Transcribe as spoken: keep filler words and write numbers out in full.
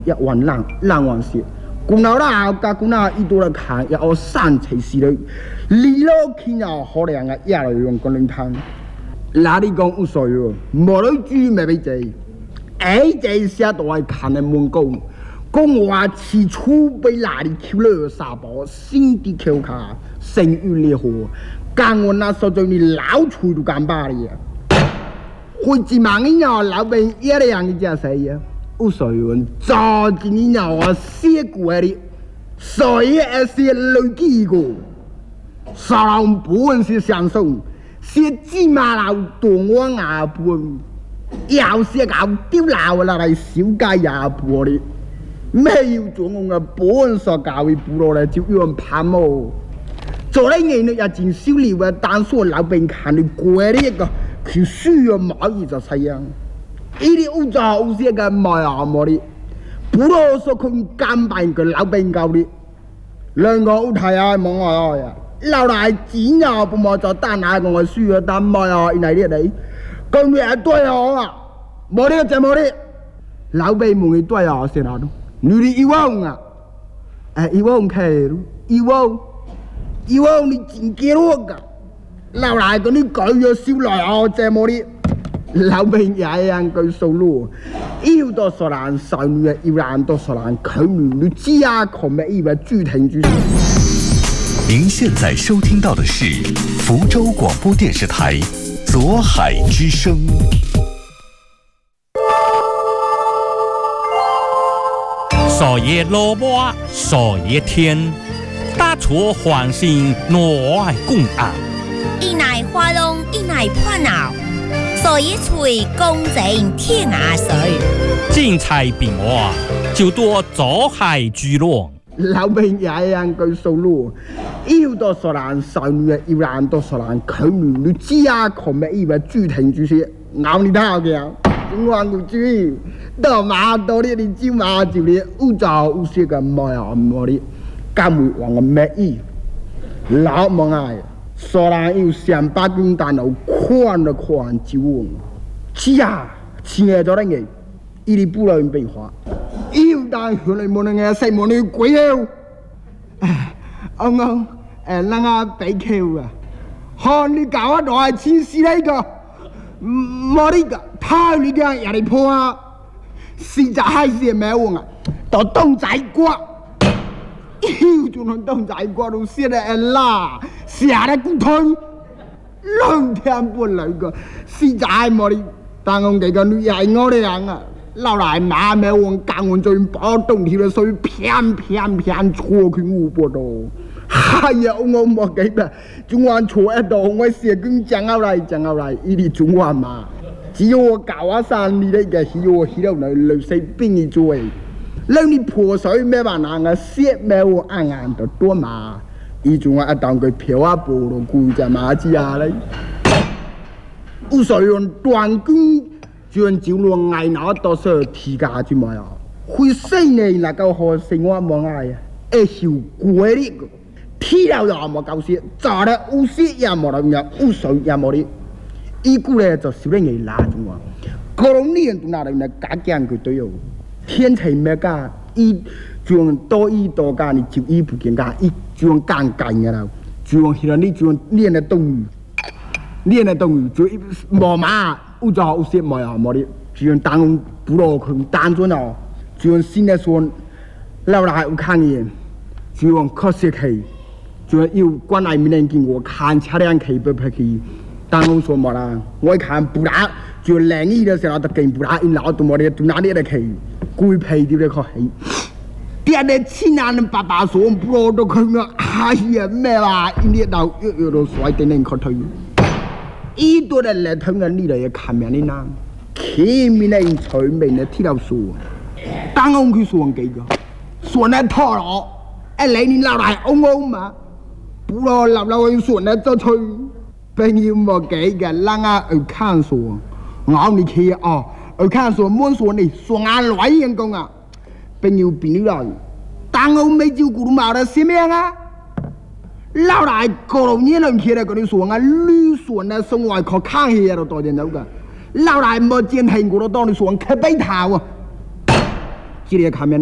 一混冷冷混血，古老啦加古老一多来看，也有三七四六，离了去了好凉啊，也来用个冷汤。哪里讲有水哦？冇得煮咪俾济，哎这些都系看的门讲，讲话起初被哪里扣了沙包，心地口卡，生育烈火，干我那时候就你老处都干巴哩。会自忙一鸟老兵也得让你家谁呀？有水源早几年鸟啊写过的，所以也是累积过。沙龙不问是享受，是芝麻老多我牙半，要是搞丢老了来小街牙半的，没有做我嘅本所教嘅部落咧就有人怕冇。做呢嘢呢也真少了啊，但是老兵看你過呢一個。佢需要買嘢就係啊！呢啲屋就好似嘅買啊冇啲，不過說佢監辦嘅老兵夠啲，兩個屋睇下冇愛啊！老大錢啊不冇就單下我需要單買啊，嚟啲嚟，咁嘢對啊！冇啲就冇啲，老兵冇嘢對啊，先啦都，你哋以往啊，誒以往開咯，以往以往你真幾多㗎？老大嗰啲改咗燒來啊，這麼啲老兵也一樣佢數路，要多少人少女啊，要難多少人佢女你知啊，可咩以為主停住。 您现在收听到的是福州广播电视台左海之声。 少爷萝卜，少爷天，打出欢心挪爱共啊！ 一乃花龙，一乃破脑，所以吹公正天涯水。 精彩比我就多走海聚落。 老兵也一樣佢數路，要多少人少女啊，要難多少人佢女你知啊，可咩以為主停住些，咬你睇嘅，我話佢知，到馬到啲你知馬就你烏就烏些嘅唔係啊唔係啲，監會話我咩意，老冇嗌。雖然有上百公但係寬就寬就穩，是啊，是嘅咗啲嘢，依啲不能變化。要但佢哋冇能嘅細冇你鬼妖，唉，啱啱誒啷個俾佢啊？看你搞一袋錢是呢個，冇呢個，太你啲人哋破啊！實在係是咩喎啊？到東仔瓜。要做能當仔瓜到寫得啦，寫得骨痛，兩天半兩個，實在冇啲，但我哋個女係我哋人啊，老來媽咪我教我最把冬天嘅水偏偏偏錯佢烏波度，係啊，我冇記得，仲話錯一度，我寫緊講out嚟講out嚟，呢啲仲話嘛，只要我教下山呢啲嘅，只要我起到嚟類似邊嘅做嘅。讓你破水咩辦法啊？寫咩我啱啱就多嘛？呢種啊當佢漂啊波咯，顧隻馬子啊咧。有時用斷根就用酒路挨拿多少提價之嘛呀？會死你那個好生活冇嗌啊！一條貴啲個，提了又冇夠寫，炸得有寫也冇得入，有水也冇啲。依個咧就少啲嘢拉住我。嗰種呢人都拿嚟嚟假驚佢對哦。天才咩噶？一就多一多噶，你就一不見噶，一就用干干嘅啦，就用現在你就練的動語，練的動語就一冇嘛，有就有些冇啊冇的，就用當不落去當作哦，就用新的說，老來有看見，就用科學去，就有關愛民人經過看車輛去不不去，當我說冇啦，我一看不打，就冷意的時候就跟不打，一老都冇的，都哪裡的去。攰皮啲咧確係，啲人千眼爸爸所不攞到佢啊！哎呀咩話？呢啲度要要到水定定確退，呢度咧嚟睇緊呢度嘢看面呢嗱，前面咧隨面咧睇到數，當我佢數幾個，數咧拖落，一嚟你鬧嚟嗡嗡嘛，不攞立落去數咧就吹，並要冇幾個，啷個去看數，我你企哦。而看說冇說你說眼來人工啊，並要變咗來，但我未照顧到嘛的什麼樣啊？老大個老年人企喺嗰啲說啊，綠說呢生活靠看起喺度多點走噶，老大冇見聽過到當你說開背頭啊， 这个看面。